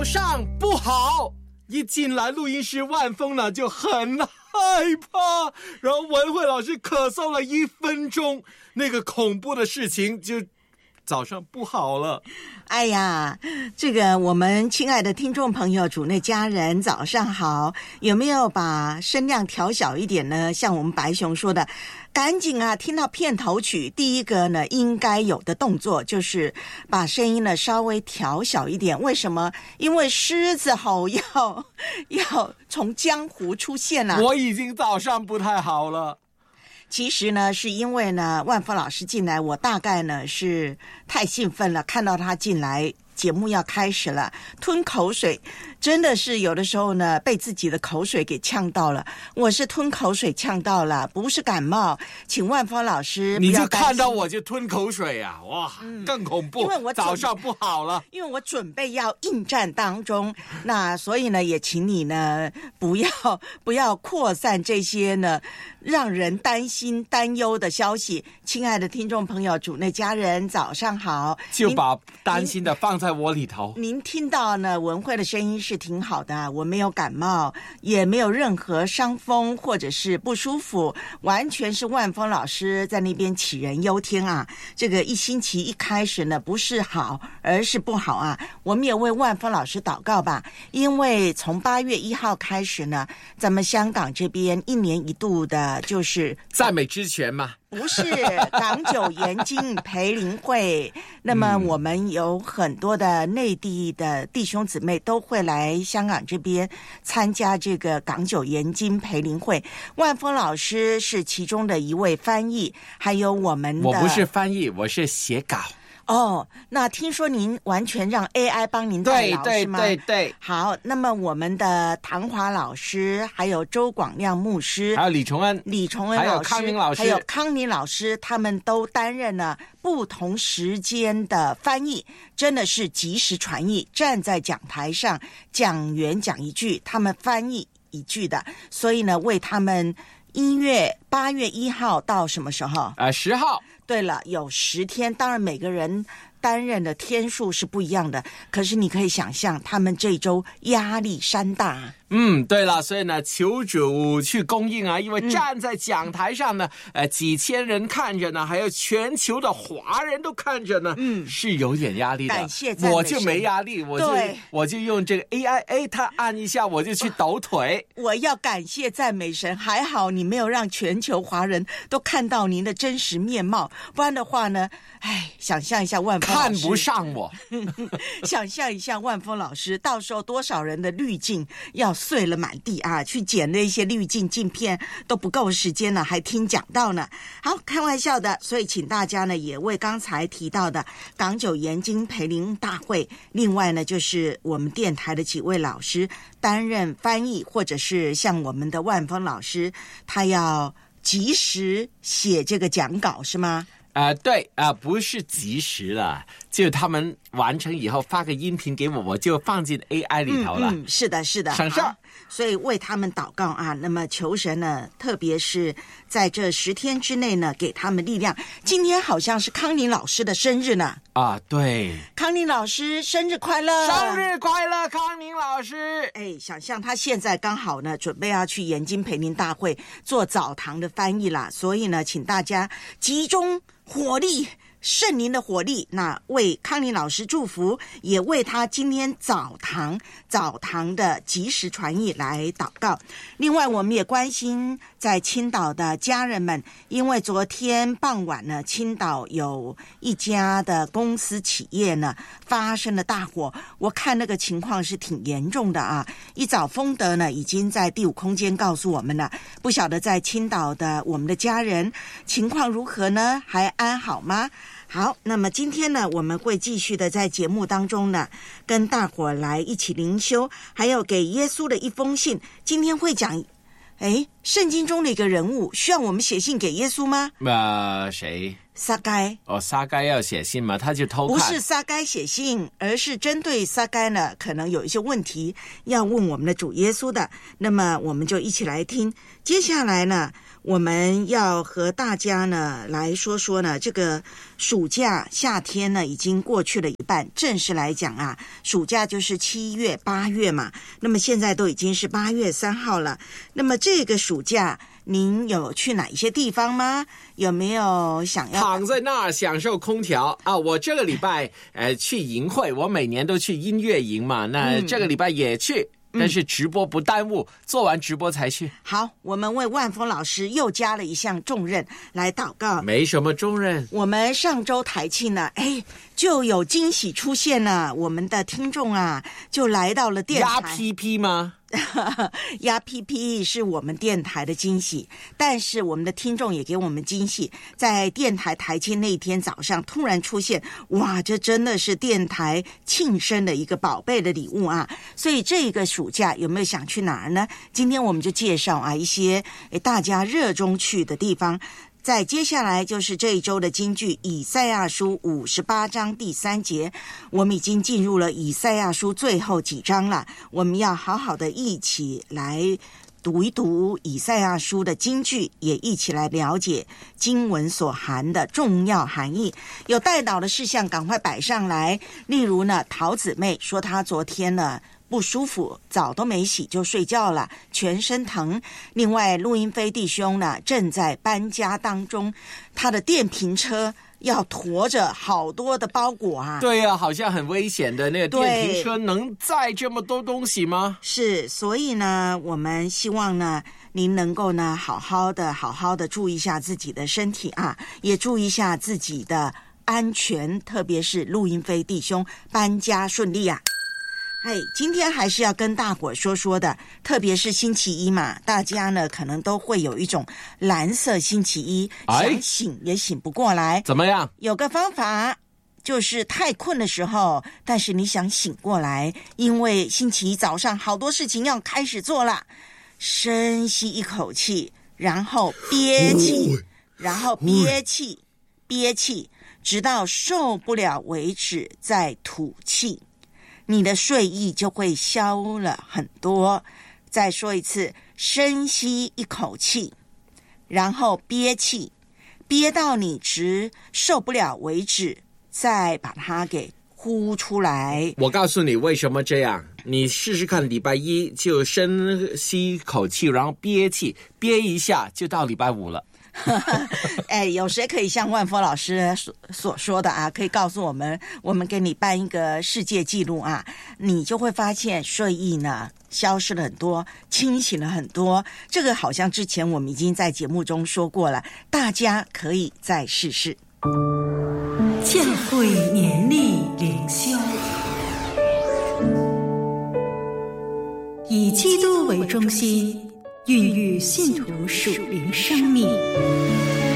早上不好，一进来录音室，万峰呢就很害怕，然后文慧老师咳嗽了1分钟，那个恐怖的事情就早上不好了。 哎呀，这个我们亲爱的听众朋友，主内家人早上好，有没有把声量调小一点呢？像我们白熊说的，赶紧啊，听到片头曲，第一个呢应该有的动作就是把声音呢稍微调小一点。为什么？因为狮子吼要从江湖出现了。 我已经早上不太好了。 其实呢，是因为呢，万峰老师进来，我大概呢是太兴奋了，看到他进来，节目要开始了，吞口水，真的是有的时候呢，被自己的口水给呛到了。我是吞口水呛到了，不是感冒，请万峰老师不要担心。 你就看到我就吞口水啊，哇，更恐怖， 因为我早上不好了， 因为我准备要应战当中，那所以呢，也请你呢不要扩散这些呢让人担心担忧的消息。亲爱的听众朋友，主内家人早上好， 就把担心的放在我里头。 您听到呢文慧的声音是挺好的，我没有感冒，也没有任何伤风或者是不舒服，完全是万峰老师在那边杞人忧天啊。这个一星期一开始呢，不是好而是不好啊。我们也为万峰老师祷告吧，因为从8月1号开始呢，咱们香港这边1年1度的就是赞美之泉嘛， 不是港九研经培灵会。那么我们有很多的内地的弟兄姊妹都会来香港这边参加这个港九研经培灵会。万峰老师是其中的一位翻译，还有我们的， 我不是翻译，我是写稿。 哦，那听说您完全让 AI 帮您代劳是吗？ 对。 好，那么我们的唐华老师，还有周广亮牧师， 还有李崇恩老师， 还有康宁老师， 还有康宁老师，他们都担任了不同时间的翻译，真的是即时传译，站在讲台上，讲员讲一句，他们翻译一句的。所以呢，为他们8月1号到什么时候 ？10号。 对了，有10天，当然每个人担任的天数是不一样的，可是你可以想象他们这周压力山大。 对了，所以呢，求主去供应啊，因为站在讲台上呢，几千人看着呢，还有全球的华人都看着呢，是有点压力的。 感谢赞美神， 我就没压力，我就用这个 AI， 他按一下我就去抖腿。 我要感谢赞美神，还好你没有让全球华人都看到您的真实面貌，不然的话呢，想象一下万峰老师看不上我， 想象一下万峰老师到时候多少人的滤镜要碎了满地啊！去剪那些滤镜镜片都不够时间了，还听讲道呢。好，开玩笑的，所以请大家呢也为刚才提到的港九研经培灵大会，另外呢就是我们电台的几位老师担任翻译，或者是像我们的万峰老师，他要及时写这个讲稿是吗？ 对不是及时了，就他们完成以后发个音频给我，我就放进 AI 里头了。 是的， 省事儿。 所以为他们祷告啊，那么求神呢，特别是在这10天之内呢，给他们力量。今天好像是康宁老师的生日呢。 对， 康宁老师生日快乐！ 生日快乐，康宁老师！ 想象他现在刚好呢，准备要去研经培灵大会做早堂的翻译啦，所以呢，请大家集中火力，圣灵的火力，那为康宁老师祝福，也为他今天早堂的及时传译来祷告。另外我们也关心在青岛的家人们，因为昨天傍晚呢，青岛有一家的公司企业呢发生了大火，我看那个情况是挺严重的啊。一早丰德呢已经在第5空间告诉我们了，不晓得在青岛的我们的家人情况如何呢？还安好吗？好，那么今天呢，我们会继续的在节目当中呢，跟大伙来一起灵修，还有给耶稣的一封信。今天会讲，圣经中的一个人物，需要我们写信给耶稣吗？ 谁？ 撒该。 撒该要写信吗？他就偷看。 不是撒该写信，而是针对撒该呢，可能有一些问题要问我们的主耶稣的。那么我们就一起来听。接下来呢， 我们要和大家呢来说说呢，这个暑假夏天呢已经过去了一半，正式来讲啊，暑假就是7月8月嘛，那么现在都已经是8月3号了。那么这个暑假您有去哪一些地方吗？有没有想要躺在那儿享受空调啊？我这个礼拜去营会，我每年都去音乐营嘛，那这个礼拜也去。但是直播不耽误，做完直播才去。 好，我们为万峰老师又加了一项重任来祷告。 没什么重任。 我们上周台庆呢，就有惊喜出现了，我们的听众啊，就来到了电台。 压 PP 吗？ 压 PP 是我们电台的惊喜，但是我们的听众也给我们惊喜，在电台台庆那一天早上突然出现，哇，这真的是电台庆生的一个宝贝的礼物啊！所以这个暑假有没有想去哪儿呢？今天我们就介绍啊一些大家热衷去的地方。在接下来就是这一周的金句，以赛亚书58章第3节，我们已经进入了以赛亚书最后几章了，我们要好好的一起来读一读以赛亚书的金句，也一起来了解经文所含的重要含义。有带导的事项赶快摆上来，例如呢，陶姊妹说她昨天呢不舒服，澡都没洗就睡觉了，全身疼。另外，陆英飞弟兄呢正在搬家当中，他的电瓶车要驮着好多的包裹啊。 对啊，好像很危险的那个电瓶车能载这么多东西吗？ 是，所以呢，我们希望呢，您能够呢好好的注意一下自己的身体啊，也注意一下自己的安全，特别是陆英飞弟兄搬家顺利啊。今天还是要跟大伙说说的，特别是星期一嘛，大家呢可能都会有一种蓝色星期一，想醒也醒不过来。 怎么样？ 有个方法，就是太困的时候，但是你想醒过来，因为星期一早上好多事情要开始做了。深吸一口气，然后憋气，然后憋气，直到受不了为止，再吐气。你的睡意就会消了很多。再说一次，深吸一口气，然后憋气，憋到你直受不了为止，再把它给呼出来。 我告诉你为什么这样，你试试看，礼拜一就深吸一口气，然后憋气，憋一下就到礼拜五了。 有谁可以像万峰老师所说的啊？可以告诉我们，我们给你办一个世界纪录啊，你就会发现睡意呢消失了很多，清醒了很多。这个好像之前我们已经在节目中说过了，大家可以再试试。 教会年历灵修，以基督为中心，孕育信徒属灵生命。